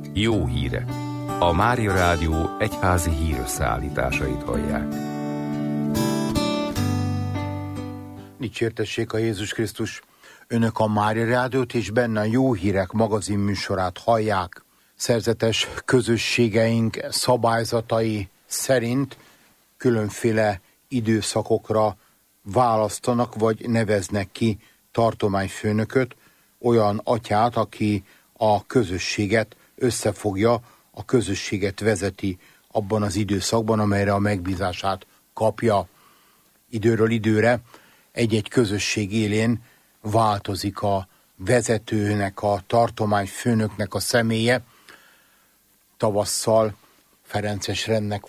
Jó hírek. A Mária Rádió egyházi hírösszeállításait hallják. Dicsértessék a Jézus Krisztus! Önök a Mária Rádiót és benne a Jó Hírek magazin műsorát hallják. Szerzetes közösségeink szabályzatai szerint különféle időszakokra választanak vagy neveznek ki tartományfőnököt, olyan atyát, aki a közösséget összefogja, a közösséget vezeti abban az időszakban, amelyre a megbízását kapja. Időről időre egy-egy közösség élén változik a vezetőnek, a tartományfőnöknek a személye. Tavasszal ferences rendnek